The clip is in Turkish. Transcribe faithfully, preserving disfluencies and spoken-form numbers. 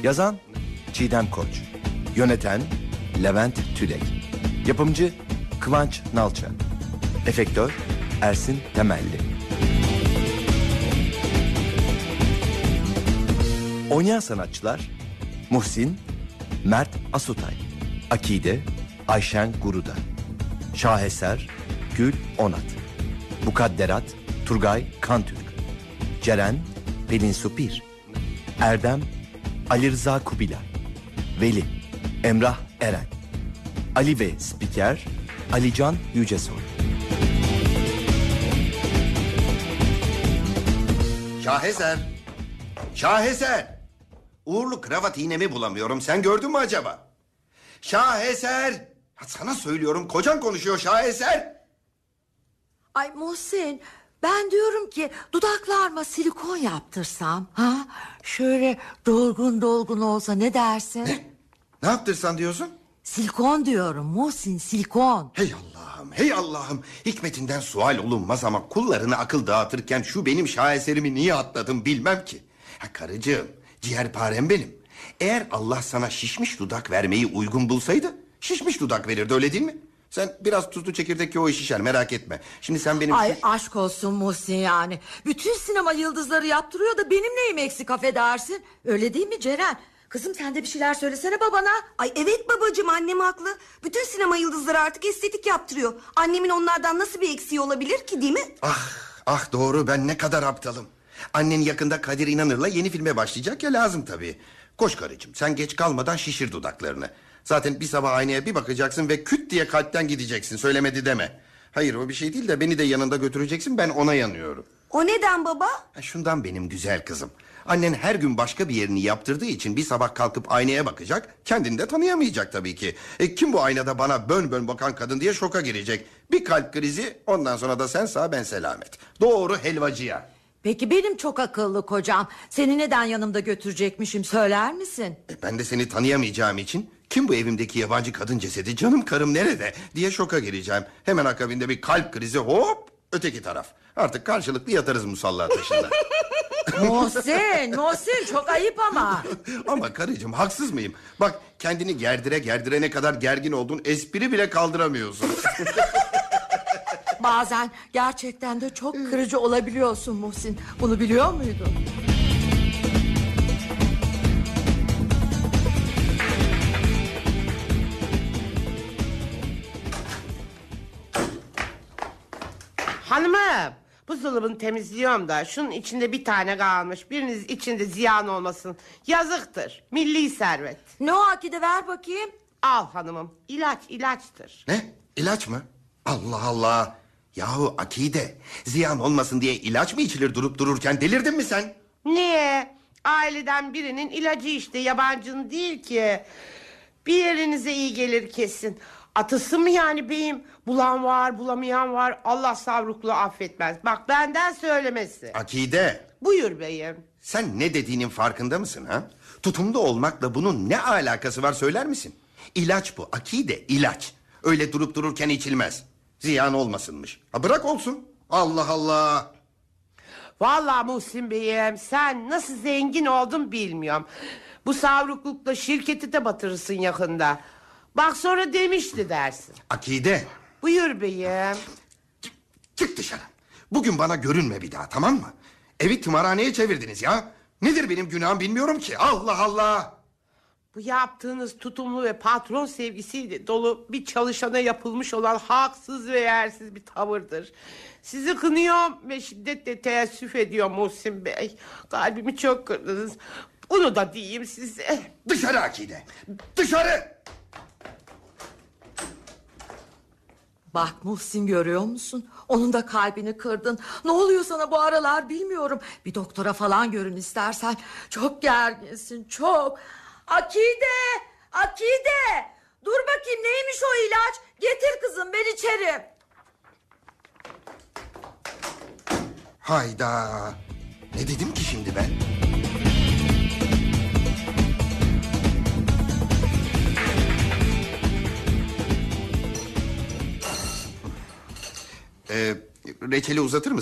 Yazan Çiğdem Koç. Yöneten Levent Tülek. Yapımcı Kıvanç Nalça. Efektör Ersin Temelli. Oynayan sanatçılar Muhsin Mert Asutay, Akide Ayşen Guruda, Şaheser Gül Onat, Mukadderat Turgay Kantürk, Ceren Pelin Supir, Erdem Ali Rıza Kubilay, Veli Emrah Eren, Ali ve Spiker Alican Yücesoy. Şaheser! Şaheser! Uğurlu kravat iğnemi bulamıyorum. Sen gördün mü acaba? Şaheser! Ya sana söylüyorum, kocan konuşuyor Şaheser! Ay Muhsin, ben diyorum ki dudaklarıma silikon yaptırsam, ha? Şöyle dolgun dolgun olsa ne dersin? Ne? Ne yaptırsan diyorsun? Silikon diyorum Muhsin, silikon. Hey Allah'ım, hey Allah'ım. Hikmetinden sual olunmaz ama kullarına akıl dağıtırken şu benim şaheserimi niye atladım bilmem ki. Ha karıcığım, ciğerparem benim. Eğer Allah sana şişmiş dudak vermeyi uygun bulsaydı şişmiş dudak verirdi, öyle değil mi? Sen biraz tuzlu çekirdek ye, o iş şişer, merak etme. Şimdi sen benim... Ay aşk olsun Muhsin yani. Bütün sinema yıldızları yaptırıyor da benim neyim eksik affedersin? Öyle değil mi Ceren? Kızım sen de bir şeyler söylesene babana. Ay evet babacığım, annem haklı. Bütün sinema yıldızları artık estetik yaptırıyor. Annemin onlardan nasıl bir eksiği olabilir ki, değil mi? Ah ah doğru, ben ne kadar aptalım. Annen yakında Kadir İnanır'la yeni filme başlayacak ya, lazım tabii. Koş karıcığım, sen geç kalmadan şişir dudaklarını. Zaten bir sabah aynaya bir bakacaksın ve küt diye kalpten gideceksin, söylemedi deme. Hayır, o bir şey değil de beni de yanında götüreceksin, ben ona yanıyorum. O neden baba? Ha, şundan benim güzel kızım. Annen her gün başka bir yerini yaptırdığı için bir sabah kalkıp aynaya bakacak, kendini de tanıyamayacak tabii ki. E, kim bu aynada bana bön bön bakan kadın diye şoka girecek. Bir kalp krizi, ondan sonra da sen sağ ben selamet. Doğru helvacıya. Peki benim çok akıllı kocam seni neden yanımda götürecekmişim, söyler misin? E, ben de seni tanıyamayacağım için kim bu evimdeki yabancı kadın cesedi, canım karım nerede diye şoka gireceğim. Hemen akabinde bir kalp krizi, hop öteki taraf. Artık karşılıklı yatarız musalla taşında. Muhsin, Muhsin çok ayıp ama. Ama karıcığım, haksız mıyım? Bak, kendini gerdire gerdire ne kadar gergin oldun, espri bile kaldıramıyorsun. Bazen gerçekten de çok kırıcı olabiliyorsun Muhsin. Bunu biliyor muydun? Hanımım, buzdolabını temizliyorum da şunun içinde bir tane kalmış. Biriniz içinde ziyan olmasın. Yazıktır. Milli servet. Ne o Akide, ver bakayım. Al hanımım. İlaç ilaçtır. Ne? İlaç mı? Allah Allah. Yahu Akide, ziyan olmasın diye ilaç mı içilir durup dururken, delirdin mi sen? Niye? Aileden birinin ilacı işte, yabancının değil ki. Bir yerinize iyi gelir kesin. Atısı mı yani beyim? Bulan var, bulamayan var. Allah savruklu affetmez. Bak, benden söylemesi. Akide, Buyur beyim. sen ne dediğinin farkında mısın ha? Tutumlu olmakla bunun ne alakası var, söyler misin? İlaç bu Akide, ilaç. Öyle durup dururken içilmez. Ziyan olmasınmış. Ha, bırak olsun. Allah Allah. Vallahi Muhsin beyim, sen nasıl zengin oldun bilmiyorum. Bu savruklukla şirketi de batırırsın yakında. Bak sonra demişti dersin. Akide, Buyur beyim. çık, çık dışarı. Bugün bana görünme bir daha, tamam mı? Evi tımarhaneye çevirdiniz ya. Nedir benim günahım bilmiyorum ki. Allah Allah. Bu yaptığınız tutumlu ve patron sevgisiyle dolu bir çalışana yapılmış olan haksız ve yersiz bir tavırdır. Sizi kınıyorum ve şiddetle teessüf ediyorum Muhsin Bey. Kalbimi çok kırdınız. Bunu da diyeyim size. Dışarı Akide. Dışarı. Bak Muhsin, görüyor musun? Onun da kalbini kırdın. Ne oluyor sana bu aralar bilmiyorum. Bir doktora falan görün istersen. Çok gerginsin, çok. Akide! Akide! Dur bakayım, neymiş o ilaç? Getir kızım, ben içerim. Hayda. Ne dedim ki şimdi ben? Ee, reçeli uzatır mısın?